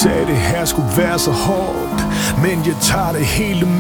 sagde det her skulle være så hårdt, men jeg tager det hele